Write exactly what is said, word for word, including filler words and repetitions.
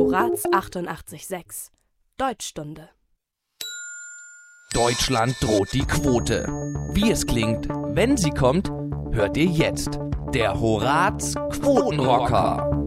Horaz achtundachtzig Komma sechs Deutschstunde. Deutschland droht die Quote. Wie es klingt, wenn sie kommt, hört ihr jetzt. Der Horaz Quotenrocker.